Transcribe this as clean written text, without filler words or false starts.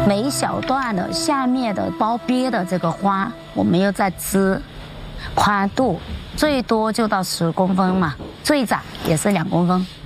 每一小段的下面的包边的这个花，我们又在织，宽度最多就到10公分嘛，最窄也是2公分。